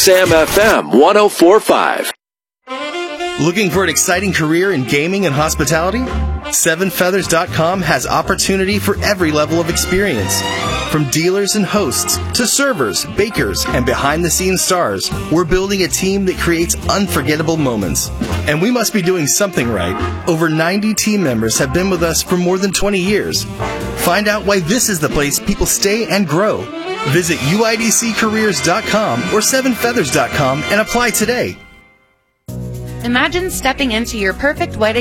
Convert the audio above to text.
Sam FM 104.5. Looking for an exciting career in gaming and hospitality? SevenFeathers.com has opportunity for every level of experience. From dealers and hosts to servers, bakers, and behind-the-scenes stars, we're building a team that creates unforgettable moments. And we must be doing something right. Over 90 team members have been with us for more than 20 years. Find out why this is the place people stay and grow. Visit UIDCcareers.com or SevenFeathers.com and apply today. Imagine stepping into your perfect wedding